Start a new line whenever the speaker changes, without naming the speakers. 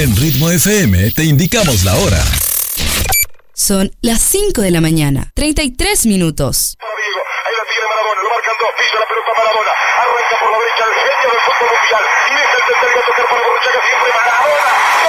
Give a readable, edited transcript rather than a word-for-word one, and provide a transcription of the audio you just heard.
En Ritmo FM te indicamos la hora.
Son las 5 de la mañana, 33 minutos.
Ahí la tiene Maradona, lo marcan dos, pisa la pelota Maradona, arranca por la derecha el genio del fútbol mundial, y deja el tercero a tocar para Borruchaga, siempre Maradona.